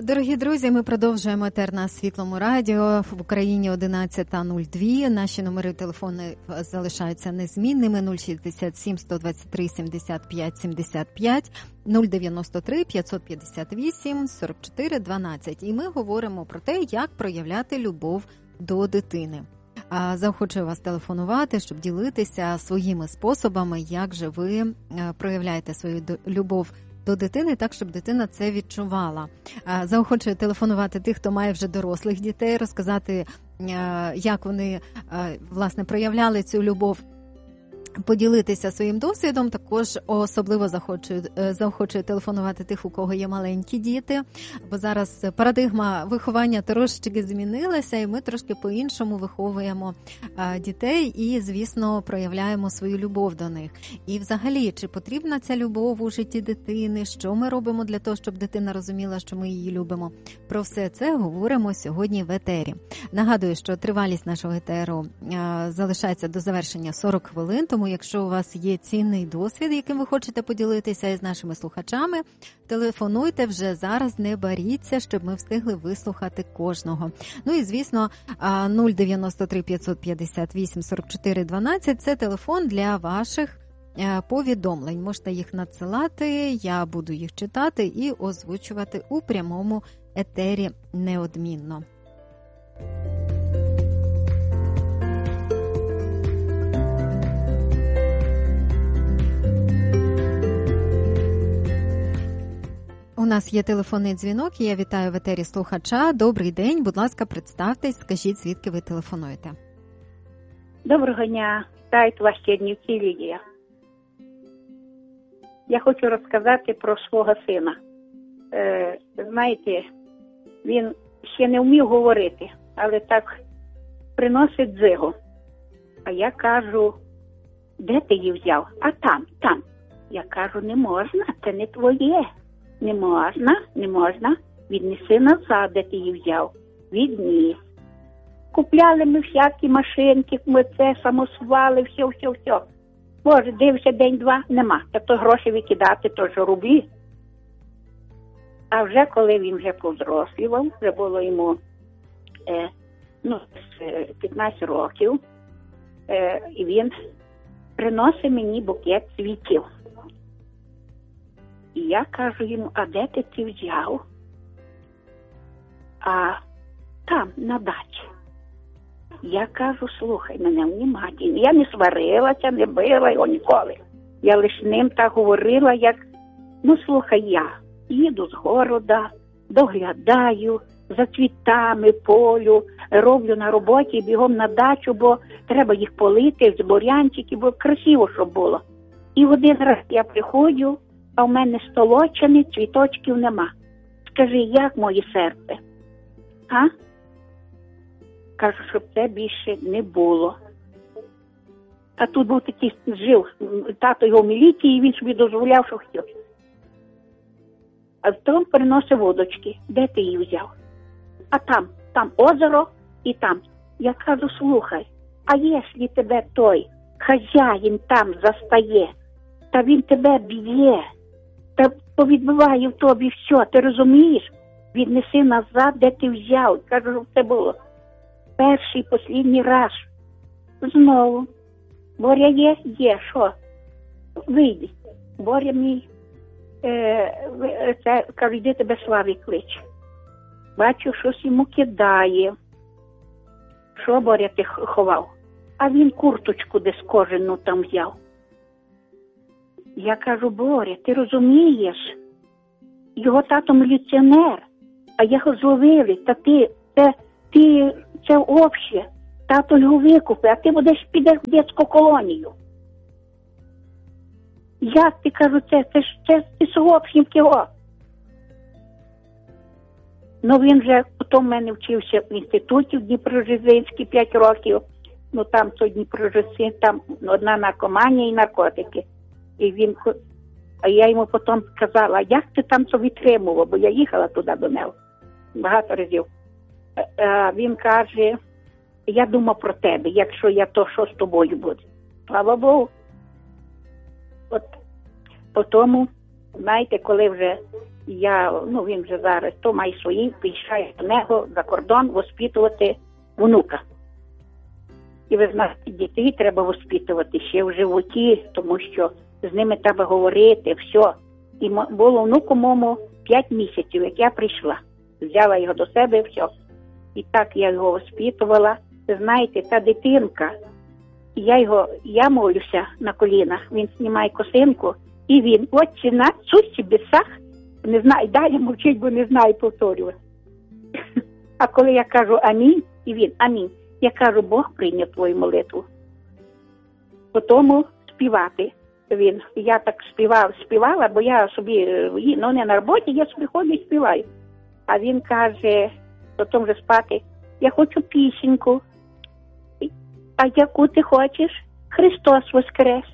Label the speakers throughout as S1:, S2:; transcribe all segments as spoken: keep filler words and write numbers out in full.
S1: Дорогі друзі, ми продовжуємо етер на Світлому радіо. В Україні одинадцята нуль два. Наші номери телефону залишаються незмінними. нуль шістдесят сім сто двадцять три сімдесят п'ять сімдесят п'ять, нуль дев'яносто три п'ятсот п'ятдесят вісім сорок чотири дванадцять. І ми говоримо про те, як проявляти любов до дитини. Заохочую вас телефонувати, щоб ділитися своїми способами, як же ви проявляєте свою любов до дитини, так, щоб дитина це відчувала. Заохочую телефонувати тих, хто має вже дорослих дітей, розказати, як вони, власне, проявляли цю любов, поділитися своїм досвідом. Також особливо заохочую, заохочую телефонувати тих, у кого є маленькі діти, бо зараз парадигма виховання трошки змінилася, і ми трошки по-іншому виховуємо дітей і, звісно, проявляємо свою любов до них. І взагалі, чи потрібна ця любов у житті дитини, що ми робимо для того, щоб дитина розуміла, що ми її любимо. Про все це говоримо сьогодні в етері. Нагадую, що тривалість нашого етеру залишається до завершення сорок хвилин, тому якщо у вас є цінний досвід, яким ви хочете поділитися із нашими слухачами, телефонуйте вже зараз, не боріться, щоб ми встигли вислухати кожного. Ну і, звісно, нуль дев'яносто три п'ятсот п'ятдесят вісім сорок чотири дванадцять – це телефон для ваших повідомлень. Можете їх надсилати, я буду їх читати і озвучувати у прямому етері неодмінно. У нас є телефонний дзвінок, і я вітаю в етері слухача. Добрий день, будь ласка, представтесь, скажіть, звідки ви телефонуєте.
S2: Доброго дня, вітаю вас, Чернівці, Лідія. Я хочу розказати про свого сина. Е, знаєте, він ще не вмів говорити, але так приносить дзигу. А я кажу, де ти її взяв? А там, там. Я кажу, не можна, це не твоє. Не можна, не можна, віднеси назад, де ти її взяв. Відніс. Купляли ми всякі машинки, ми це, самосвали, все, все, все. Боже, дивишся день-два, нема. Та то гроші викидати, то ж рублі. А вже коли він вже повзрослівав, вже було йому е, ну, п'ятнадцять років, е, і він приносить мені букет цвітів. І я кажу йому, а де ти ці взяв? А там, на дачі. Я кажу, слухай мене внімательно. Я не сварилася, не била його ніколи. Я лише ним так говорила, як, ну слухай, я їду з города, доглядаю, за цвітами, полю, роблю на роботі, бігом на дачу, бо треба їх полити, з бурянчиків, бо красиво, щоб було. І один раз я приходжу, а в мене столочені, цвіточків нема. Скажи, як моє серце? А? Кажу, щоб це більше не було. А тут був такий, жив тато його в міліції, і він собі дозволяв, що хотів. А потім приносив водочки. Де ти її взяв? А там, там озеро і там. Я кажу, слухай, а якщо тебе той хазяїн там застає, та він тебе б'є, та повідбиває в тобі все, ти розумієш? Віднеси назад, де ти взяв. Кажу, що це було перший, останній раз. Знову. Боря є? Є, що? Вийди. Боря мій, е, це, кажу, йди тебе Славі клич. Бачу, щось йому кидає. Що, Боря, ти ховав? А він курточку десь кожану там взяв. Я кажу, Боря, ти розумієш? Його тато міліціонер, а його зловили, та ти, це, ти, це обще, тато його викупи, а ти будеш підеш в дитячу колонію. Як ти, кажу, це, це, це, це сообщник його. Ну, він вже потім в мене вчився в інституті в Дніпрожизинській п'ять років, ну там то Дніпрожизин, там одна наркоманія і наркотики. І він, а я йому потім сказала, як ти там це витримував, бо я їхала туди до нього багато разів. А він каже, я думав про тебе, якщо я, то що з тобою буде. Слава Богу. От, по тому, знаєте, коли вже я, ну він вже зараз, то має свої, приїжджає до нього за кордон воспитувати внука. І ви знаєте, дітей треба воспитувати ще в животі, тому що з ними треба говорити, все. І було внуку моєму п'ять місяців, як я прийшла. Взяла його до себе і все. І так я його воспитувала. Знаєте, та дитинка, я його, я молюся на колінах, він знімає косинку, і він, отче наш, сущий бісах, не знаю, далі мовчить, бо не знаю повторювати. А коли я кажу амінь, і він амінь, я кажу, Бог прийняв твою молитву. Потім співати він. Я так співав, співала, бо я собі, ну не на роботі, я собі ходжу і співаю. А він каже, потім вже спати, я хочу пісеньку. А яку ти хочеш? Христос воскрес.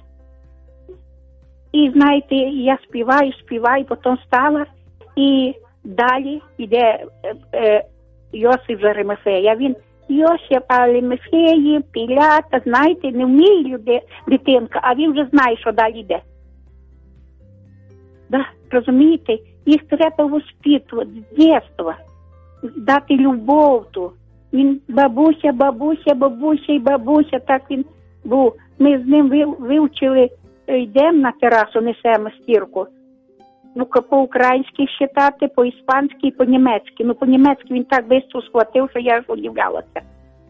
S2: І знаєте, я співаю, співаю, потім стала, і далі йде е, е, Йосип з Аримафея. Він Йосип Аримафеї, Пілата, знаєте, не вміє люди, дитинка, а він вже знає, що далі йде. Да, розумієте, їх треба воспитувати з дитинства, дати любов ту. Він бабуся, бабуся, бабуся і бабуся, так він був. Ми з ним вивчили, йдемо на терасу, несемо стірку. Ну, по-українськи считати, по-іспанськи і по-німецьки. Ну, по-німецьки він так швидко схватив, що я ж удивлялася.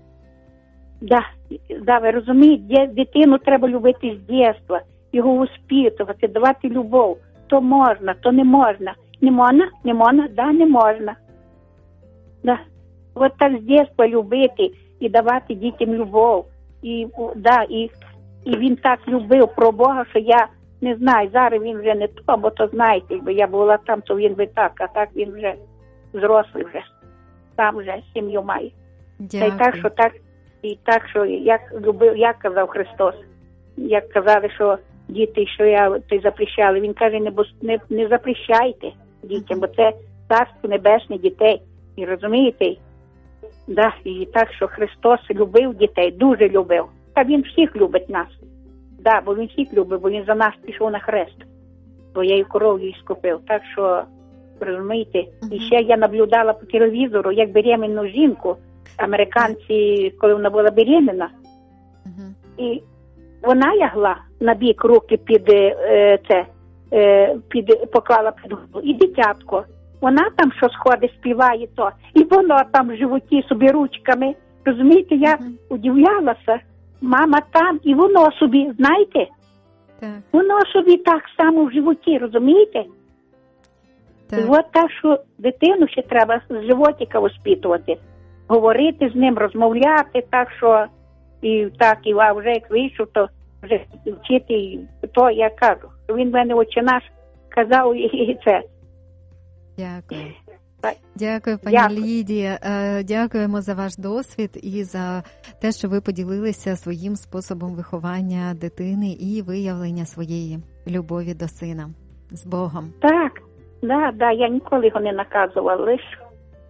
S2: Да, да, ви розумієте, дитину треба любити з дитинства, його воспитувати, давати любов. То можна, то не можна. Не можна? Не можна? Да, не можна. Да. От так з дитинства любити і давати дітям любов. І, да, і, і він так любив про Бога, що я не знаю, зараз він вже не то, бо то знаєте, якби я була там, то він би так, а так він вже зрослий вже, там вже сім'ю має. Та й так, що так, і так, що як любив, як казав Христос, як казали, що діти, що я ти запрещали, він каже, не, не, не запрещайте дітям, бо це царство небесне дітей, і розумієте? Да, і так, що Христос любив дітей, дуже любив. Та він всіх любить нас. Да, бо він всіх любить, бо він за нас пішов на хрест. Своєю кров'ю іскупив. Так що, розумієте, uh-huh. І ще я наблюдала по телевізору, як беременну жінку, американці, коли вона була беременна, uh-huh. І вона лягла на бік, руки під е, це, е, під, поклала під голову, і дитятко. Вона там що сходить, співає то. І воно там в животі собі ручками. Розумієте, я uh-huh. удивлялася. Мама там, і воно собі, знаєте? Так. Воно собі так само в животі, розумієте? Так. І от так, що дитину ще треба з животика воспитувати. Говорити з ним, розмовляти, так що, і так, і а вже як вийшов, то вже вчити, то я кажу. Він в мене Отче наш казав, і це.
S1: Дякую. Дякую, пані Дякую. Лідія. Дякуємо за ваш досвід і за те, що ви поділилися своїм способом виховання дитини і виявлення своєї любові до сина. З Богом.
S2: Так, да, да, я ніколи його не наказувала, лише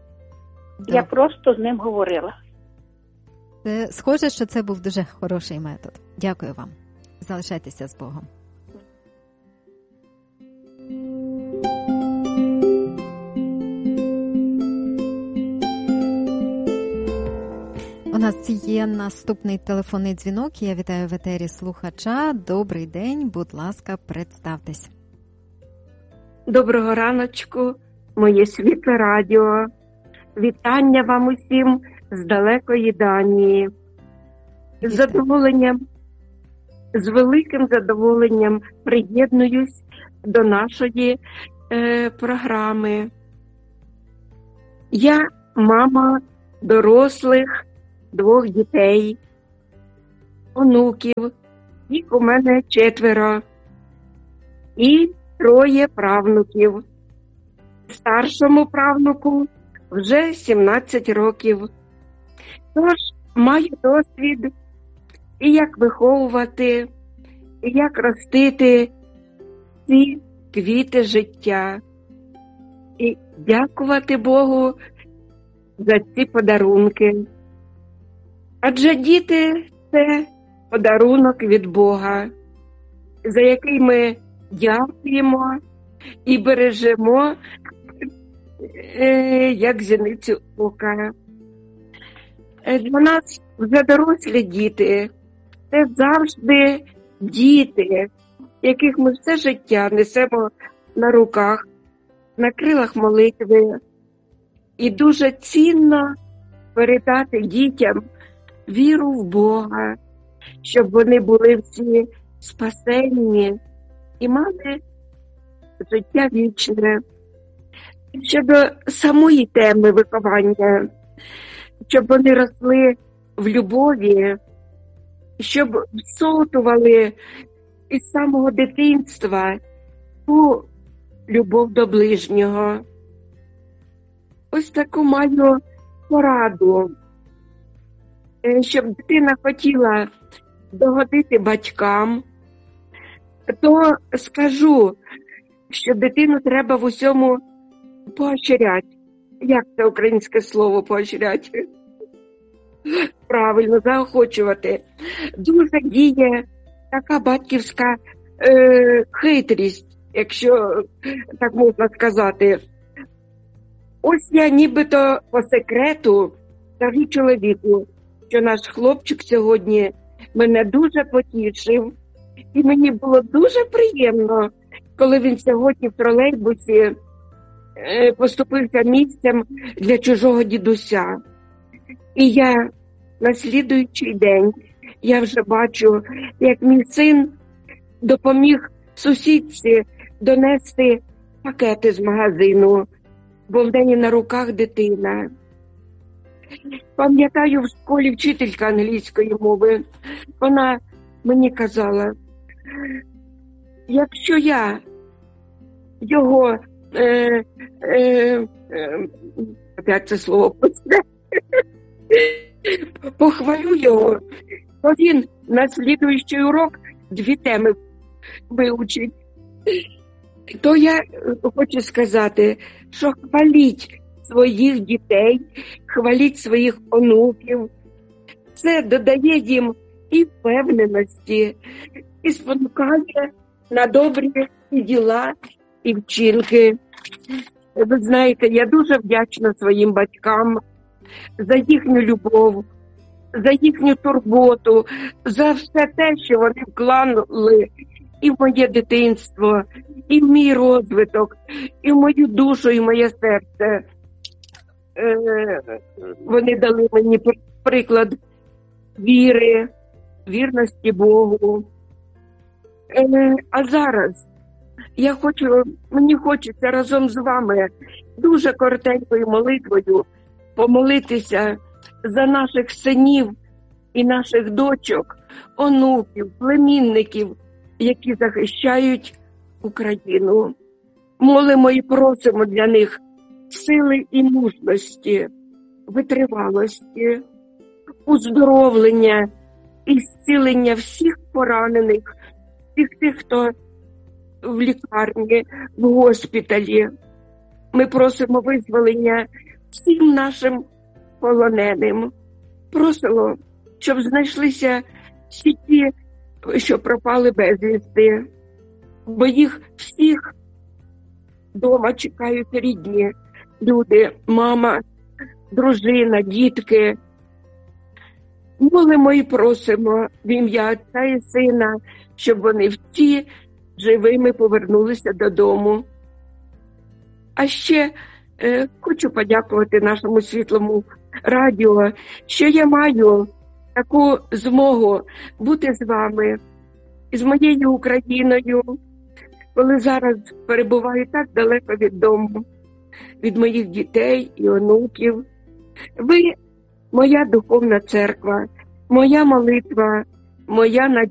S2: я просто з ним говорила.
S1: Це схоже, що це був дуже хороший метод. Дякую вам. Залишайтеся з Богом. У нас є наступний телефонний дзвінок. Я вітаю в етері слухача. Добрий день, будь ласка, представтесь.
S3: Доброго раночку, моє світле радіо. Вітання вам усім з далекої Данії. З задоволенням, з великим задоволенням приєднуюсь до нашої е, програми. Я мама дорослих, двох дітей, онуків, їх у мене четверо, і троє правнуків. Старшому правнуку вже сімнадцять років. Тож маю досвід, і як виховувати, і як ростити ці квіти життя. І дякувати Богу за ці подарунки. Адже діти – це подарунок від Бога, за який ми дякуємо і бережемо е, як зіницю ока. Е, Для нас вже дорослі діти, це завжди діти, яких ми все життя несемо на руках, на крилах молитви. І дуже цінно передати дітям віру в Бога, щоб вони були всі спасенні і мали життя вічне. Щодо самої теми виховання, щоб вони росли в любові, щоб всотували із самого дитинства ту любов до ближнього. Ось таку маю пораду, щоб дитина хотіла догодити батькам, то скажу, що дитину треба в усьому поощряти. Як це українське слово поощряти? Правильно, заохочувати. Дуже діє така батьківська е, хитрість, якщо так можна сказати. Ось я нібито по секрету кажу чоловіку, що наш хлопчик сьогодні мене дуже потішив. І мені було дуже приємно, коли він сьогодні в тролейбусі е, поступився місцем для чужого дідуся. І я на слідуючий день, я вже бачу, як мій син допоміг сусідці донести пакети з магазину, бо в неї на руках дитина. Пам'ятаю, в школі вчителька англійської мови, вона мені казала, якщо я його, е, е, е, опять це слово, похвалю його, то він на слідуючий урок дві теми вивчить. То я хочу сказати, що хваліть своїх дітей, хваліть своїх онуків. Це додає їм і впевненості, і спонукає на добрі діла і вчинки. Ви знаєте, я дуже вдячна своїм батькам за їхню любов, за їхню турботу, за все те, що вони вклали і в моє дитинство, і в мій розвиток, і в мою душу, і в моє серце. Е, вони дали мені приклад віри, вірності Богу. Е, а зараз я хочу, мені хочеться разом з вами дуже коротенькою молитвою помолитися за наших синів і наших дочок, онуків, племінників, які захищають Україну. Молимо і просимо для них сили і мужності, витривалості, оздоровлення і зцілення всіх поранених, всіх тих, хто в лікарні, в госпіталі. Ми просимо визволення всім нашим полоненим. Просимо, щоб знайшлися всі ті, що пропали безвісти, бо їх всіх вдома чекають рідні люди, мама, дружина, дітки. Молимо і просимо в ім'я Отця і Сина, щоб вони всі живими повернулися додому. А ще е, хочу подякувати нашому світлому радіо, що я маю таку змогу бути з вами, з моєю Україною, коли зараз перебуваю так далеко від дому, від моїх дітей і онуків. Ви – моя духовна церква, моя молитва, моя надія.